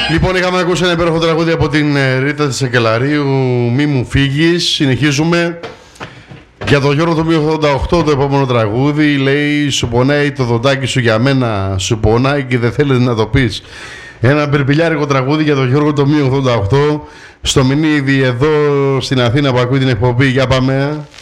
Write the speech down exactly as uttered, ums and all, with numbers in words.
Λοιπόν, είχαμε ακούσει ένα υπέροχο τραγούδι από την Ρίτα της Σεκελαρίου, «Μη μου φύγεις». Συνεχίζουμε. Για τον Γιώργο το μη ογδόντα οκτώ το επόμενο τραγούδι λέει «Σου πονάει το δοντάκι σου για μένα, σου πονάει και δεν θέλεις να το πεις». Ένα μπερπιλιάρικο τραγούδι για τον Γιώργο το μη ογδόντα οκτώ στο Μινίδι εδώ στην Αθήνα που ακούει την εκπομπή. Για πάμε.